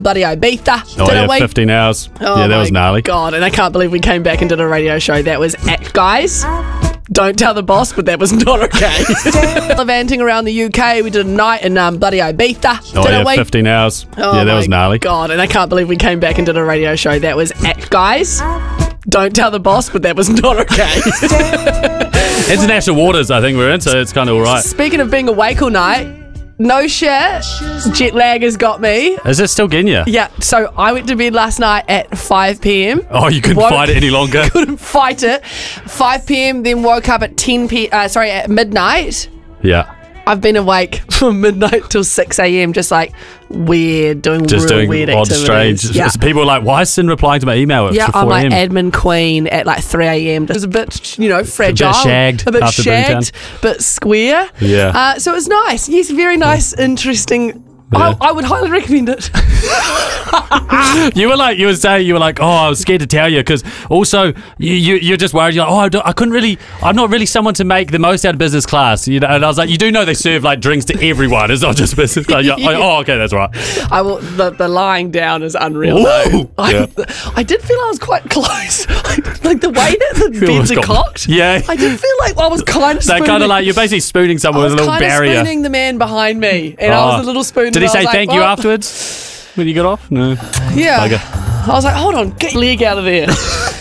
bloody Ibiza. Oh, didn't yeah, we? 15 hours. Oh yeah, that was gnarly. God, and I can't believe we came back and did a radio show that was guys. Don't tell the boss, but that was not okay. Levanting around the UK, we did a night in bloody Ibiza. Oh, didn't yeah, we? 15 hours. Oh yeah, that was gnarly. God, and I can't believe we came back and did a radio show that was guys. Don't tell the boss, but that was not okay. International waters, I think we're in, so it's kind of all right. Speaking of being awake all night, no shit, jet lag has got me. Is it still getting you? Yeah, so I went to bed last night at 5 p.m. Oh, you couldn't fight it any longer? Couldn't fight it. 5 p.m, then woke up at at midnight. Yeah. I've been awake from midnight till 6 a.m, just like weird, doing weird odd, activities. strange. Yeah. People are like, why is Sin replying to my email at 4 I'm like a.m.? admin queen at like 3 a.m. Just a bit, fragile. A bit shagged. A bit after shagged, bit square. Yeah. So it was nice. Yes, very nice, interesting. Yeah. I would highly recommend it. You were like, oh, I was scared to tell you because also you're just worried. You're like, I'm not really someone to make the most out of business class. And I was like, you do know they serve like drinks to everyone. It's not just business class. You're like, oh, okay, that's right. The lying down is unreal. Ooh, though. yeah. I did feel I was quite close. Like the way that the beds are cocked. Yeah. I did feel like I was kind of spooning. They're kind of like, you're basically spooning someone with a little barrier. I was spooning the man behind me, and I was a little spoon. Did he say thank you afterwards when you got off? No. Yeah. Okay. I was like, hold on, get your leg out of there.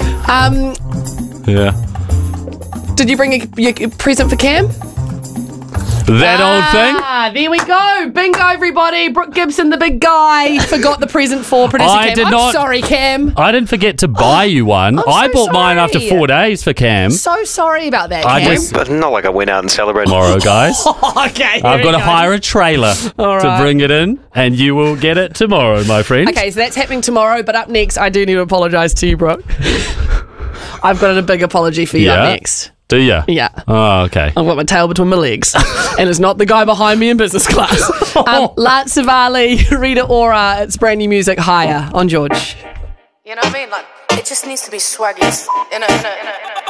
Yeah. Did you bring your present for Cam? That old thing? There we go. Bingo, everybody. Brooke Gibson, the big guy, forgot the present for producer Cam. I'm sorry, Cam. I didn't forget to buy you one. I bought mine after 4 days for Cam. So sorry about that, Cam. But not like I went out and celebrated. Tomorrow, guys. Okay. I've got to hire a trailer to bring it in, and you will get it tomorrow, my friend. Okay, so that's happening tomorrow, but up next, I do need to apologise to you, Brooke. I've got a big apology for you up next. Do you? Yeah. Oh, okay. I've got my tail between my legs. And it's not the guy behind me in business class. Lance Savali, Rita Ora, it's brand new music, Higher, on George. You know what I mean? Like, it just needs to be swaggy.